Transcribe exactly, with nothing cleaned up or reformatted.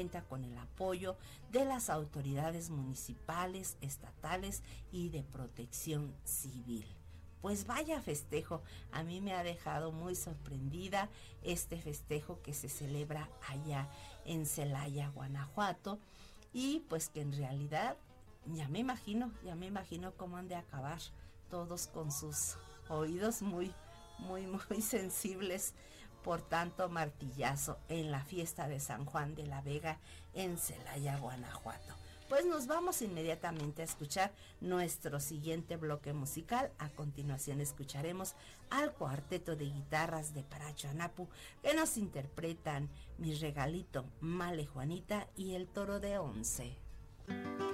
cuenta con el apoyo de las autoridades municipales, estatales y de protección civil. Pues vaya festejo, a mí me ha dejado muy sorprendida este festejo que se celebra allá en Celaya, Guanajuato, y pues que en realidad ya me imagino, ya me imagino cómo han de acabar todos con sus oídos muy, muy, muy sensibles por tanto martillazo en la fiesta de San Juan de la Vega en Celaya, Guanajuato. Pues nos vamos inmediatamente a escuchar nuestro siguiente bloque musical. A continuación escucharemos al cuarteto de guitarras de Paracho Anapu, que nos interpretan Mi Regalito, Male Juanita y El Toro de Once.